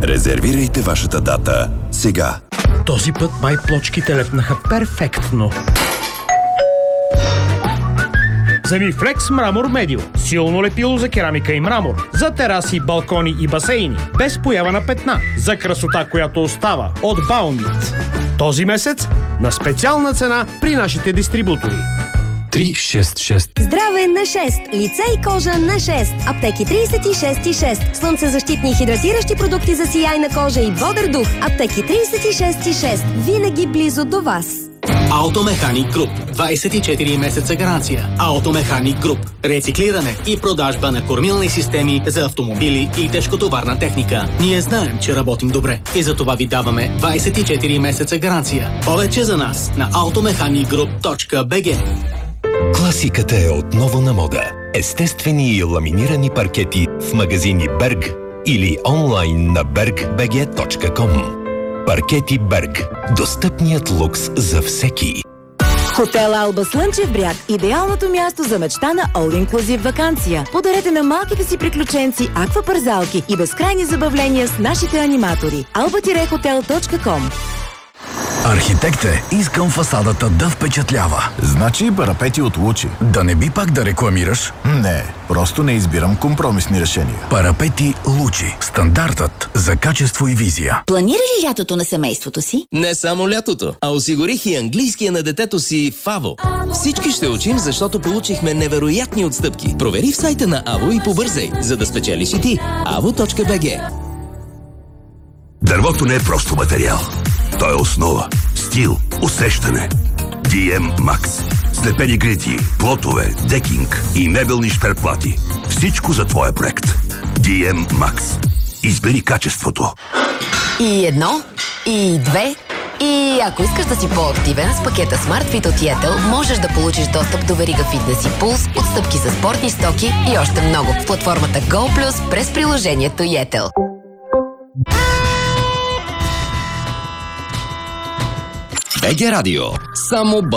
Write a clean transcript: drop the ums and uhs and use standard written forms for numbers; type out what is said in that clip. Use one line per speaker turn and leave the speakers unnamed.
Резервирайте вашата дата сега.
Този път май плочките лепнаха перфектно. Замифлекс Мрамор Медио. Силно лепило за керамика и мрамор. За тераси, балкони и басейни. Без поява на петна. За красота, която остава. От Баумит. Този месец на специална цена при нашите дистрибутори.
366.
Здраве на 6. Лице и кожа на 6. Аптеки 36,6. Слънцезащитни и хидратиращи продукти за сияйна кожа и бодър дух. Аптеки 36,6. Винаги близо до вас.
Автомеханик Груп. 24 месеца гаранция. Автомеханик Груп. Рециклиране и продажба на кормилни системи за автомобили и тежкотоварна техника. Ние знаем, че работим добре и за това ви даваме 24 месеца гаранция. Повече за нас на automechanicgroup.bg.
Класиката е отново на мода. Естествени и ламинирани паркети в магазини Берг или онлайн на bergbg.com. Паркети Берг. Достъпният лукс за всеки.
Хотел Алба Слънчев бряг – идеалното място за мечта на all-inclusive ваканция. Подарете на малките си приключенци аквапарзалки и безкрайни забавления с нашите аниматори. alba-hotel.com.
Архитект е, искам фасадата да впечатлява.
Значи парапети от Лучи.
Да не би пак да рекламираш?
Не, просто не избирам компромисни решения.
Парапети Лучи. Стандартът за качество и визия.
Планира ли лятото на семейството си?
Не само лятото, а осигурих и английския на детето си в АВО. Всички ще учим, защото получихме невероятни отстъпки. Провери в сайта на АВО и побързай, за да спечелиш и ти. avo.bg.
Дървото не е просто материал. Той е основа, стил, усещане. DM Max. Слепени грити, плотове, декинг и мебелни шперплати. Всичко за твоя проект. DM Max. Избери качеството.
И едно, и две, и ако искаш да си по-активен, с пакета Smart Fit от Yettel можеш да получиш достъп до верига Fitness и Pulse, отстъпки за спортни стоки и още много в платформата Go+ през приложението Yettel.
БГ Радио. Само